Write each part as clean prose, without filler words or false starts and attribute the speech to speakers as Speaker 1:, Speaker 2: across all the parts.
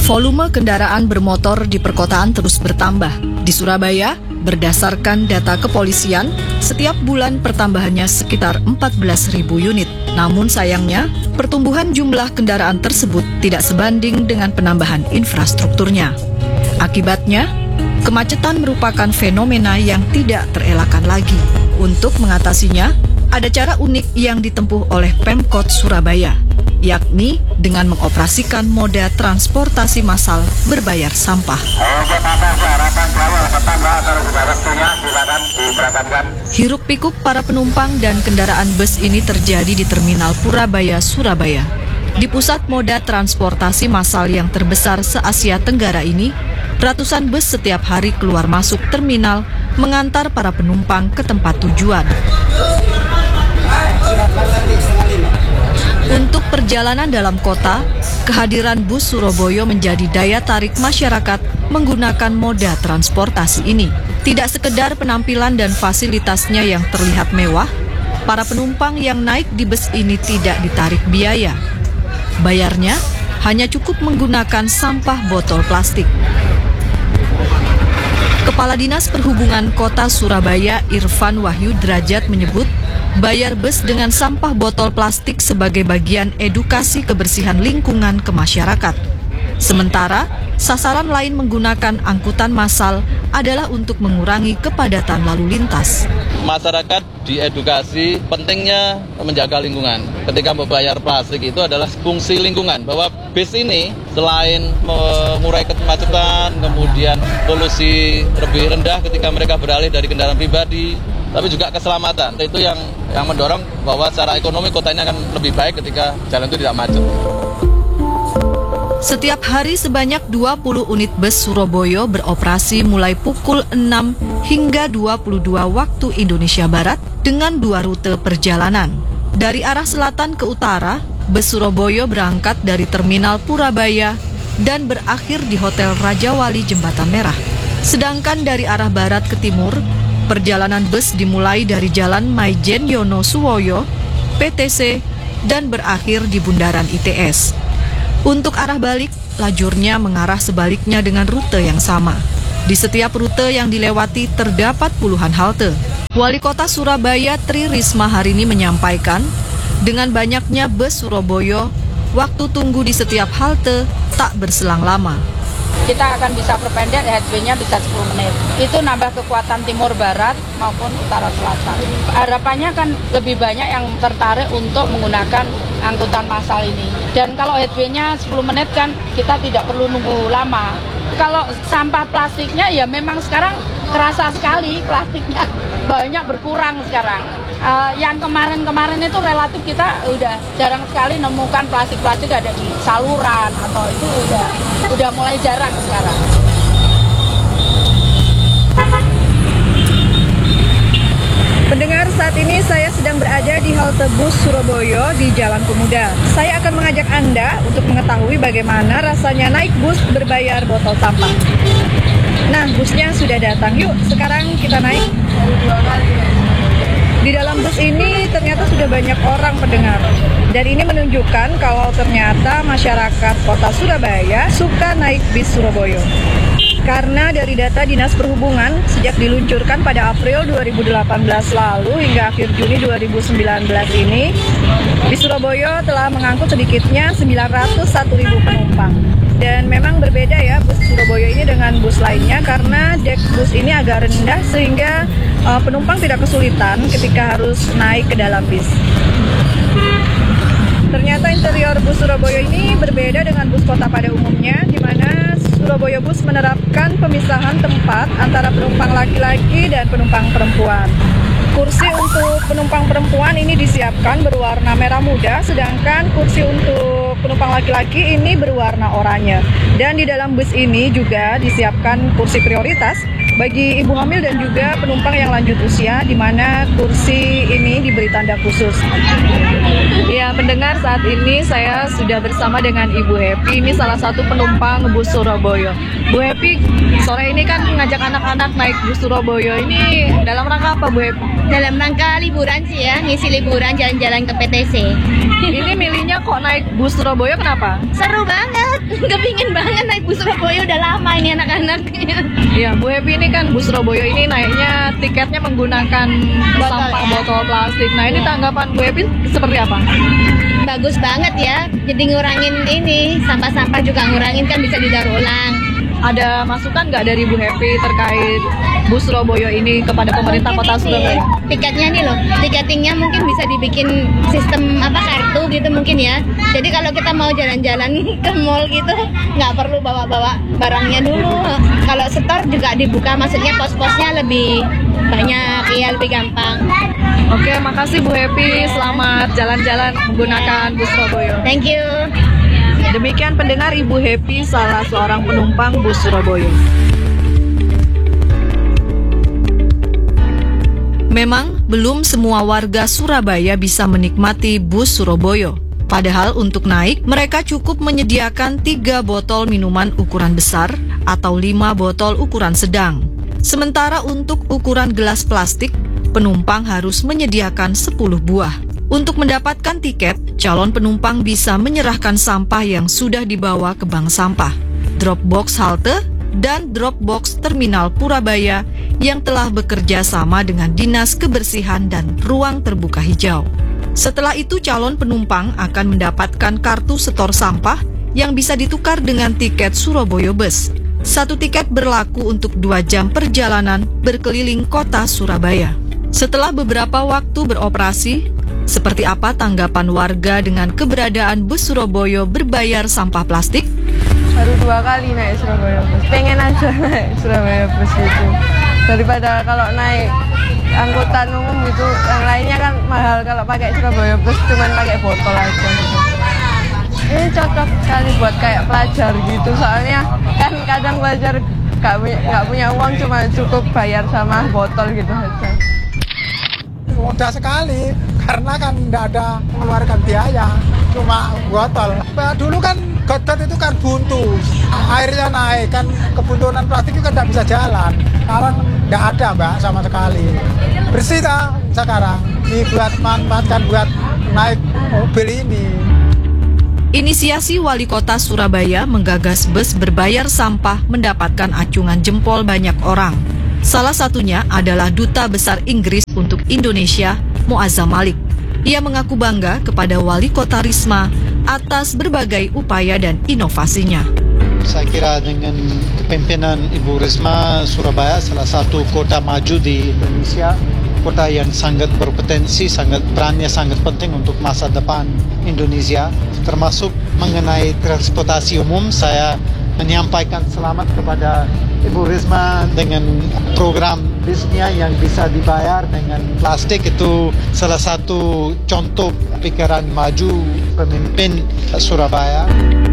Speaker 1: Volume kendaraan bermotor di perkotaan terus bertambah. Di Surabaya, berdasarkan data kepolisian, setiap bulan pertambahannya sekitar 14.000 unit. Namun sayangnya, pertumbuhan jumlah kendaraan tersebut tidak sebanding dengan penambahan infrastrukturnya. Akibatnya, kemacetan merupakan fenomena yang tidak terelakkan lagi. Untuk mengatasinya, ada cara unik yang ditempuh oleh Pemkot Surabaya, yakni dengan mengoperasikan moda transportasi massal berbayar sampah. Hiruk pikuk para penumpang dan kendaraan bus ini terjadi di Terminal Purabaya, Surabaya. Di pusat moda transportasi massal yang terbesar se-Asia Tenggara ini, ratusan bus setiap hari keluar masuk terminal mengantar para penumpang ke tempat tujuan. Untuk perjalanan dalam kota, kehadiran bus Surabaya menjadi daya tarik masyarakat menggunakan moda transportasi ini. Tidak sekedar penampilan dan fasilitasnya yang terlihat mewah, para penumpang yang naik di bus ini tidak ditarik biaya. Bayarnya hanya cukup menggunakan sampah botol plastik. Kepala Dinas Perhubungan Kota Surabaya Irfan Wahyu Drajat menyebut, bayar bus dengan sampah botol plastik sebagai bagian edukasi kebersihan lingkungan ke masyarakat. Sementara, sasaran lain menggunakan angkutan massal adalah untuk mengurangi kepadatan lalu lintas.
Speaker 2: Masyarakat diedukasi pentingnya menjaga lingkungan. Ketika membayar plastik itu adalah fungsi lingkungan, bahwa bis ini selain mengurai kemacetan, kemudian polusi lebih rendah ketika mereka beralih dari kendaraan pribadi, tapi juga keselamatan. Itu yang mendorong bahwa secara ekonomi kota ini akan lebih baik ketika jalan itu tidak macet.
Speaker 1: Setiap hari sebanyak 20 unit bus Surabaya beroperasi mulai pukul 6 hingga 22 waktu Indonesia Barat dengan 2 rute perjalanan. Dari arah selatan ke utara, bus Surabaya berangkat dari Terminal Purabaya dan berakhir di Hotel Raja Wali Jembatan Merah. Sedangkan dari arah barat ke timur, perjalanan bus dimulai dari Jalan Maijen Yonosuwoyo, PTC, dan berakhir di Bundaran ITS. Untuk arah balik, lajurnya mengarah sebaliknya dengan rute yang sama. Di setiap rute yang dilewati terdapat puluhan halte. Wali Kota Surabaya Tri Risma hari ini menyampaikan, dengan banyaknya bus Surabaya, waktu tunggu di setiap halte tak berselang lama.
Speaker 3: Kita akan bisa perpendek, headway-nya bisa 10 menit. Itu nambah kekuatan timur barat maupun utara selatan. Harapannya kan lebih banyak yang tertarik untuk menggunakan angkutan massal ini. Dan kalau headway-nya 10 menit kan kita tidak perlu nunggu lama. Kalau sampah plastiknya ya memang sekarang kerasa sekali plastiknya. Banyak berkurang sekarang. Yang kemarin-kemarin itu relatif kita udah jarang sekali nemukan plastik-plastik ada di saluran atau itu udah mulai jarang sekarang.
Speaker 4: Pendengar, saat ini saya sedang berada di halte bus Surabaya di Jalan Pemuda. Saya akan mengajak Anda untuk mengetahui bagaimana rasanya naik bus berbayar botol sampah. Nah, busnya sudah datang. Yuk, sekarang kita naik. Di dalam bus ini ternyata sudah banyak orang, pendengar. Dan ini menunjukkan kalau ternyata masyarakat kota Surabaya suka naik bis Surabaya. Karena dari data Dinas Perhubungan, sejak diluncurkan pada April 2018 lalu hingga akhir Juni 2019 ini, bis Surabaya telah mengangkut sedikitnya 901.000 penumpang. Dan memang berbeda ya bus Surabaya ini dengan bus lainnya karena dek bus ini agak rendah sehingga penumpang tidak kesulitan ketika harus naik ke dalam bis. Ternyata interior bus Surabaya ini berbeda dengan bus kota pada umumnya, di mana Surabaya Bus menerapkan pemisahan tempat antara penumpang laki-laki dan penumpang perempuan. Kursi untuk penumpang perempuan ini disiapkan berwarna merah muda, sedangkan kursi untuk penumpang laki-laki ini berwarna oranye. Dan di dalam bus ini juga disiapkan kursi prioritas bagi ibu hamil dan juga penumpang yang lanjut usia, di mana kursi ini diberi tanda khusus. Ya, pendengar, saat ini saya sudah bersama dengan Ibu Happy. Ini salah satu penumpang bus Surabaya. Bu Happy, sore ini kan ngajak anak-anak naik bus Surabaya. Ini dalam rangka apa, Bu Happy?
Speaker 5: Dalam rangka liburan sih ya, ngisi liburan jalan-jalan ke PTC.
Speaker 4: Ini milihnya kok naik bus Surabaya, kenapa?
Speaker 5: Seru banget, kepingin banget naik bus Surabaya, udah lama ini anak-anaknya.
Speaker 4: Iya, Bu Happy, ini kan bus Surabaya ini naiknya tiketnya menggunakan sampah botol plastik. Nah, ini tanggapan Bu Happy seperti apa?
Speaker 5: Bagus banget ya, jadi ngurangin ini, sampah-sampah juga ngurangin kan bisa didaur ulang.
Speaker 4: Ada masukan nggak dari Bu Happy terkait bus Surabaya ini kepada pemerintah Kota Surabaya?
Speaker 5: Tiketnya nih loh, tiketingnya mungkin bisa dibikin sistem kartu gitu mungkin ya. Jadi kalau kita mau jalan-jalan ke mall gitu nggak perlu bawa-bawa barangnya dulu. Kalau setor juga dibuka, maksudnya pos-posnya lebih banyak, ya lebih gampang.
Speaker 4: Oke, makasih Bu Happy. Selamat jalan-jalan menggunakan bus Surabaya.
Speaker 5: Thank you.
Speaker 4: Demikian pendengar, Ibu Happy, salah seorang penumpang bus Surabaya.
Speaker 1: Memang belum semua warga Surabaya bisa menikmati bus Surabaya. Padahal untuk naik, mereka cukup menyediakan 3 botol minuman ukuran besar atau 5 botol ukuran sedang. Sementara untuk ukuran gelas plastik, penumpang harus menyediakan 10 buah. Untuk mendapatkan tiket, calon penumpang bisa menyerahkan sampah yang sudah dibawa ke bank sampah, drop box halte, dan drop box terminal Purabaya yang telah bekerja sama dengan Dinas Kebersihan dan Ruang Terbuka Hijau. Setelah itu, calon penumpang akan mendapatkan kartu setor sampah yang bisa ditukar dengan tiket Surabaya Bus. Satu tiket berlaku untuk 2 jam perjalanan berkeliling kota Surabaya. Setelah beberapa waktu beroperasi, seperti apa tanggapan warga dengan keberadaan bus Surabaya berbayar sampah plastik?
Speaker 6: Baru 2 kali naik Surabaya Bus. Pengen aja naik Surabaya Bus gitu. Daripada kalau naik angkutan umum gitu, yang lainnya kan mahal. Kalau pakai Surabaya Bus cuman pakai botol aja gitu. Ini cocok sekali buat kayak pelajar gitu. Soalnya kan kadang pelajar nggak punya uang, cuma cukup bayar sama botol gitu aja.
Speaker 7: Mudah sekali, karena kan tidak ada mengeluarkan biaya, cuma botol. Dulu kan got-got itu kan buntu, airnya naik, kan kebuntuan plastik itu kan tidak bisa jalan. Sekarang tidak ada Mbak sama sekali. Bersih tak sekarang, dibuat manfaatkan buat naik mobil ini.
Speaker 1: Inisiasi Wali Kota Surabaya menggagas bus berbayar sampah mendapatkan acungan jempol banyak orang. Salah satunya adalah Duta Besar Inggris untuk Indonesia, Muazzam Malik. Ia mengaku bangga kepada Wali Kota Risma atas berbagai upaya dan inovasinya.
Speaker 8: Saya kira dengan kepemimpinan Ibu Risma, Surabaya salah satu kota maju di Indonesia, kota yang sangat berpotensi, perannya sangat penting untuk masa depan Indonesia, termasuk mengenai transportasi umum. Saya menyampaikan selamat kepada Ibu Risma dengan program bisnya yang bisa dibayar dengan plastik. Itu salah satu contoh pikiran maju pemimpin Surabaya.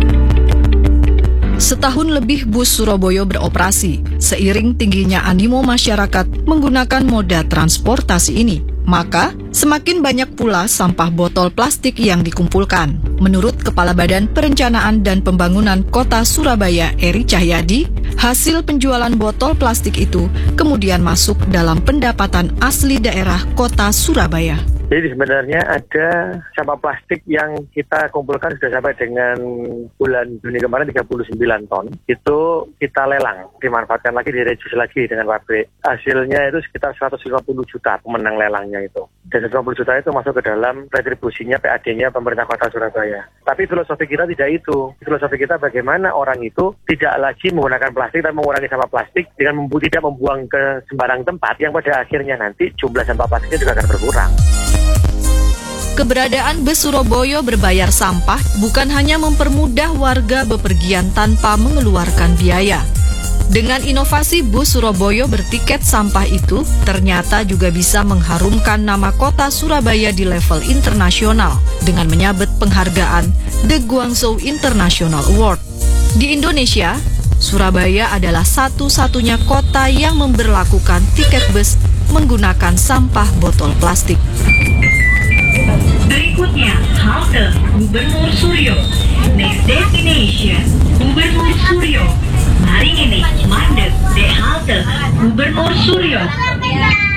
Speaker 1: Setahun lebih bus Surabaya beroperasi, seiring tingginya animo masyarakat menggunakan moda transportasi ini. Maka, semakin banyak pula sampah botol plastik yang dikumpulkan. Menurut Kepala Badan Perencanaan dan Pembangunan Kota Surabaya, Eri Cahyadi, hasil penjualan botol plastik itu kemudian masuk dalam pendapatan asli daerah Kota Surabaya.
Speaker 9: Jadi sebenarnya ada sampah plastik yang kita kumpulkan sudah sampai dengan bulan Juni kemarin 39 ton. Itu kita lelang, dimanfaatkan lagi, direjus lagi dengan pabrik. Hasilnya itu sekitar 150 juta pemenang lelangnya itu. Dan 150 juta itu masuk ke dalam retribusinya PAD-nya pemerintah Kota Surabaya. Tapi filosofi kita tidak itu. Filosofi kita bagaimana orang itu tidak lagi menggunakan plastik dan mengurangi sampah plastik dengan tidak membuang ke sembarang tempat yang pada akhirnya nanti jumlah sampah plastiknya juga akan berkurang.
Speaker 1: Keberadaan bus Surabaya berbayar sampah bukan hanya mempermudah warga bepergian tanpa mengeluarkan biaya. Dengan inovasi bus Surabaya bertiket sampah itu, ternyata juga bisa mengharumkan nama kota Surabaya di level internasional dengan menyabet penghargaan The Guangzhou International Award. Di Indonesia, Surabaya adalah satu-satunya kota yang memberlakukan tiket bus menggunakan sampah botol plastik.
Speaker 10: Berikutnya, halte Gubernur Suryo. Next destination, Gubernur Suryo. Mari ini mandek di halte Gubernur Suryo.